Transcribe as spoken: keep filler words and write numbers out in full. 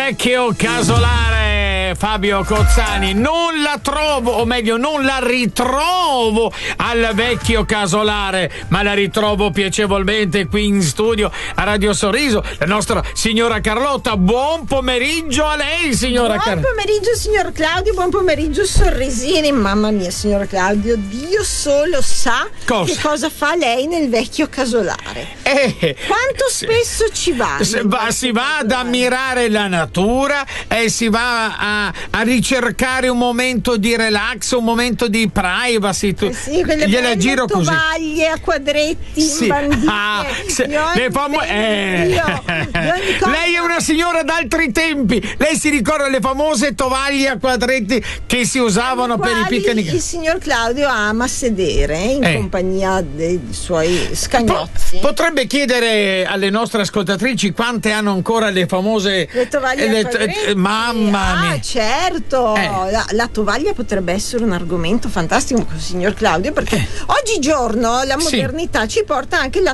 vecchio casolare, Fabio Cozzani. Non la trovo, o meglio non la ritrovo al vecchio casolare, ma la ritrovo piacevolmente qui in studio a Radio Sorriso, la nostra signora Carlotta. Buon pomeriggio a lei, signora Buon Carlotta. Buon pomeriggio signor Claudio, buon pomeriggio Sorrisini. Mamma mia signor Claudio, Dio solo sa cosa? che cosa fa lei nel vecchio casolare. Eh, Quanto sì. spesso ci va? Se va si va ad ammirare la natura e si va a, a ricercare un momento di relax, un momento di privacy. Tu, eh sì, quelle gliela belle giro così. tovaglie a quadretti, Sì. imbandite. Ah, se, Io le famo- eh. io- io ogni cosa- Lei è una signora d'altri tempi. Lei si ricorda le famose tovaglie a quadretti che si usavano per i quali piccanichi? il signor Claudio ama sedere in Eh. compagnia dei suoi scagnozzi. Po- potrebbe chiedere alle nostre ascoltatrici quante hanno ancora le famose Le tovaglie eh, a le- quadretti? eh, mamma Ah, mia. certo. Eh. La, la tovaglia potrebbe essere un argomento fantastico con il signor Claudio, perché Eh. oggigiorno la Sì. modernità ci porta anche la